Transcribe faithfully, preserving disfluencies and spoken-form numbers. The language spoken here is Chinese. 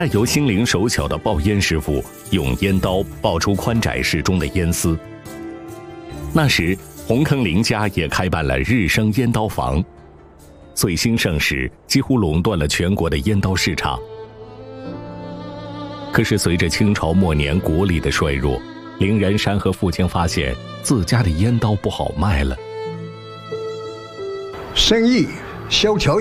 由心灵手巧的爆烟师傅用烟刀爆出宽窄适中的烟丝。那时，红坑林家也开办了日升烟刀房，最兴盛时几乎垄断了全国的烟刀市场。可是随着清朝末年国力的衰弱，林仁山和父亲发现自家的烟刀不好卖了， 生意萧条。